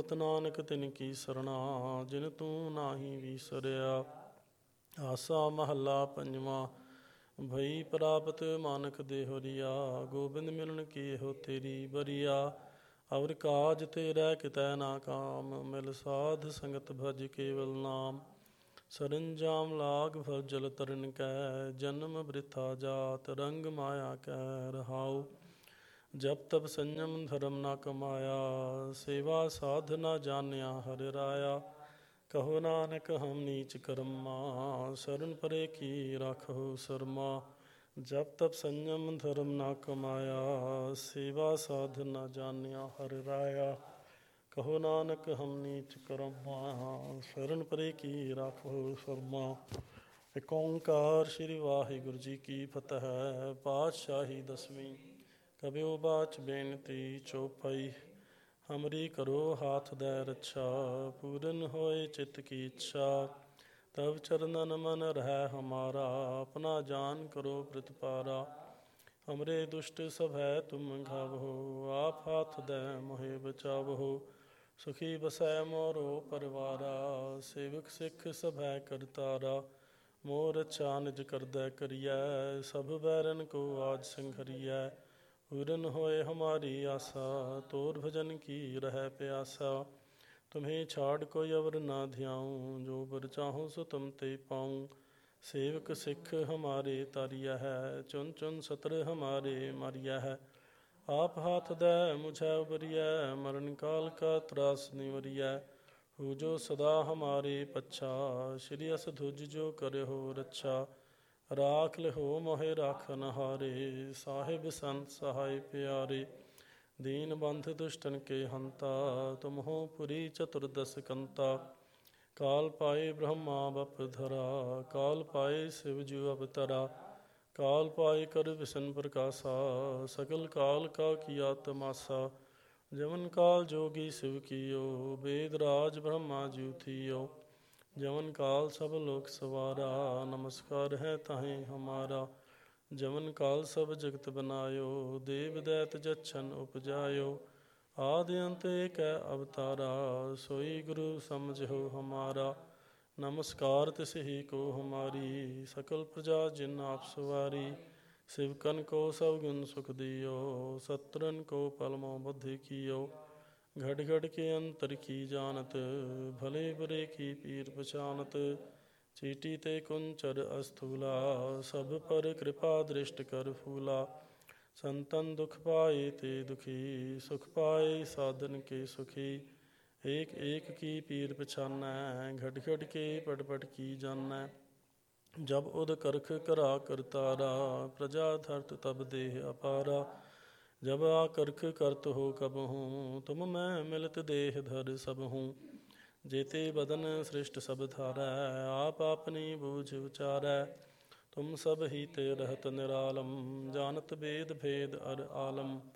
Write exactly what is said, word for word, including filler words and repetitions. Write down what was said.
ਹੋਵਤ ਨਾਨਕ ਤਿਨ ਕੀ ਸਰਣਾ, ਜਿਨ ਤੂੰ ਨਾਹੀ ਵੀਸਰਿਆ। ਆਸਾ ਮਹੱਲਾ ਪੰਜਵਾਂ। ਭਈ ਪ੍ਰਾਪਤ ਮਾਨਕ ਦੇਹੁਰੀਆ, ਗੋਬਿੰਦ ਮਿਲਣ ਕੀ ਇਹੋ ਤੇਰੀ ਬਰੀਆ। ਅਵਰ ਕਾਜ ਤੇਰਾ ਕਿਤੈ ਨਾ ਕਾਮ, ਮਿਲ ਸਾਧ ਸੰਗਤ ਭਜ ਕੇਵਲ ਨਾਮ। ਸਰੰਜਾਮ ਲਾਗ ਫਰਜਲ ਤਰਨ ਕੈ, ਜਨਮ ਬ੍ਰਿਥਾ ਜਾਤ ਰੰਗ ਮਾਇਆ ਕੈ ਰਹਾਉ। ਜਪ ਤਪ ਸੰਜਮ ਧਰਮ ਨਾ ਕਮਾਇਆ, ਸੇਵਾ ਸਾਧ ਨਾ ਜਾਣਿਆ ਹਰਿ ਰਾਇਆ। ਕਹੋ ਨਾਨਕ ਹਮ ਨੀਚ ਕਰਮਾ, ਸ਼ਰਨ ਪਰੇ ਕੀ ਰਾਖਹੁ ਸਰਮਾ। ਜਪ ਤਪ ਸੰਜਮ ਧਰਮ ਨਾ ਕਮਾਇਆ, ਸੇਵਾ ਸਾਧ ਨਾ ਜਾਣਿਆ ਹਰਿ ਰਾਇਆ। ਕਹੋ ਨਾਨਕ ਹਮ ਨੀਚ ਕਰਮਾ, ਸ਼ਰਨ ਪਰੇ ਕੀ ਰਾਖਹੁ ਸਰਮਾ। ਏਕ ਓਂਕਾਰ ਸ੍ਰੀ ਵਾਹਿਗੁਰੂ ਜੀ ਕੀ ਫਤਿਹ। ਪਾਤਸ਼ਾਹੀ ਦਸਵੀਂ। ਕਬਿਓ ਬਾਚ ਬੇਨਤੀ ਚੌਪਈ। ਹਮਰੀ ਕਰੋ ਹਾਥ ਦੈ ਰੱਛਾ, ਪੂਰਨ ਹੋਏ ਚਿੱਤ ਕੀ ਇੱਛਾ। ਤਬ ਚਰਨਨ ਮਨ ਰਹਿ ਹਮਾਰਾ, ਆਪਣਾ ਜਾਨ ਕਰੋ ਪ੍ਰਤਪਾਰਾ। ਹਮਰੇ ਦੁਸ਼ਟ ਸਭੈ ਤੁਮ ਘਾਵਹੁ, ਆਪ ਹਾਥ ਦੈ ਮੋਹਿ ਬਚਾਵਹੁ। ਸੁਖੀ ਬਸੈ ਮੋਰੋ ਪਰਵਾਰਾ, ਸੇਵਕ ਸਿੱਖ ਸਭੈ ਕਰਤਾਰਾ। ਮੋਹ ਰੱਛਾ ਨਿਜ ਕਰਦੈ ਕਰੀਐ, ਸਭ ਬੈਰਨ ਕੋ ਆਜ ਸੰਘਰੀਐ। ਪੂਰਨ ਹੋਏ ਹਮਾਰੀ ਆਸਾ, ਤੋਰ ਭਜਨ ਕੀ ਰਹਿ ਪਿਆਸਾ। ਤੁਮਹੇ ਛਾੜ ਕੋਈ ਅਵਰ ਨਾ ਧਿਆਉ, ਜੋ ਬਰ ਚਾਹੂੰ ਸੋ ਤੁਮ ਤੇ ਪਾਉ। ਸੇਵਕ ਸਿੱਖ ਹਮਾਰੇ ਤਾਰਿਆ ਹੈ, ਚੁਨ ਚੁਨ ਸਤਰ ਹਮਾਰੇ ਮਾਰਿਆ ਹੈ। ਆਪ ਹਾਥ ਦੈ ਮੁਝੈ ਉਬਰਿਐ, ਮਰਨ ਕਾਲ ਕਾ ਤਰਾਸ ਨਿਵਰਿਐ। ਹੂ ਜੋ ਸਦਾ ਹਮਾਰੇ ਪੱਛਾ, ਸ਼੍ਰੀ ਅਸ ਧੁਜ ਜੋ ਕਰਿਓ ਰੱਛਾ। ਰਾਖ ਲਿਹੋ ਮੋਹਿ ਰਾਖਨ ਹਾਰੇ, ਸਾਹਿਬ ਸੰਤ ਸਹਾਇ ਪਿਆਰੇ। ਦੀਨ ਬੰਧ ਦੁਸ਼ਟਨ ਕੇ ਹੰਤਾ, ਤੁਮ ਹੋ ਪੁਰੀ ਚਤੁਰਦਸ ਕੰਤਾ। ਕਾਲ ਪਾਏ ਬ੍ਰਹਮਾ ਬਪ ਧਰਾ, ਕਾਲ ਪਾਏ ਸਿਵ ਜੂ ਅਵਤਰਾ। ਕਾਲ ਪਾਏ ਕਰ ਵਿਸ਼ਨ ਪ੍ਰਕਾਸ਼ਾ, ਸਕਲ ਕਾਲ ਕਾ ਕੀਆ ਤਮਾਸਾ। ਜਮਨ ਕਾਲ ਜੋਗੀ ਸਿਵ ਕੀਓ, ਬੇਦ ਰਾਜ ਬ੍ਰਹਮਾ ਜੂ ਥੀਓ। ਜਮਨ ਕਾਲ ਸਭ ਲੋਕ ਸਵਾਰਾ, ਨਮਸਕਾਰ ਹੈ ਤਾਹੇ ਹਮਾਰਾ। ਜਮਨ ਕਾਲ ਸਭ ਜਗਤ ਬਨਾਇਓ, ਦੇਵ ਦੈਤ ਜਛਨ ਉਪਜਾਇਓ। ਆਦਿ ਅੰਤ ਏਕੈ ਅਵਤਾਰਾ, ਸੋਈ ਗੁਰੂ ਸਮਝਿਓ ਹਮਾਰਾ। ਨਮਸਕਾਰ ਤਿਸ ਹੀ ਕੋ ਹਮਾਰੀ, ਸਕਲ ਪ੍ਰਜਾ ਜਿਨ ਆਪ ਸਵਾਰੀ। ਸਿਵਕਨ ਕੋ ਸਭ ਗੁਣ ਸੁਖ ਦਿਓ, ਸਤਰਨ ਕੋ ਪਲਮੋ ਬੁੱਧਿ ਕੀਓ। ਘਟ ਘਟ ਕੇ ਅੰਤਰ ਕੀ ਜਾਨਤ, ਭਲੇ ਬੁਰੇ ਕੀ ਪੀਰ ਪਛਾਨਤ। ਚੀਟੀ ਤੇ ਕੁੰਚਰ ਅਸਥੂਲਾ, ਸਭ ਪਰ ਕਿਰਪਾ ਦ੍ਰਿਸ਼ਟ ਕਰ ਫੂਲਾ। ਸੰਤਨ ਦੁਖ ਪਾਏ ਤੇ ਦੁਖੀ, ਸੁਖ ਪਾਏ ਸਾਧਨ ਕੇ ਸੁਖੀ। ਏਕ ਏਕ ਕੀ ਪੀਰ ਪਛਾਨੈ, ਘਟ ਘਟ ਕੇ ਪਟ ਪਟ ਕੀ ਜਾਨੈ। ਜਬ ਉਦ ਕਰਖ ਕਰਾ ਕਰਤਾਰਾ, ਪ੍ਰਜਾ ਧਰਤ ਤਬ ਦੇਹ ਅਪਾਰਾ। ਜਬ ਆ ਕਰਖ ਕਰਤ ਹੋ ਕਬਹੂੰ, ਤੁਮ ਮੈਂ ਮਿਲਤ ਦੇਹ ਧਰ ਸਭਹੂੰ। जेते बदन सृष्ट सब धारै, आप आपनी बूझ उचारै। तुम सब ही ते रहत निरालम, जानत वेद भेद अर आलम।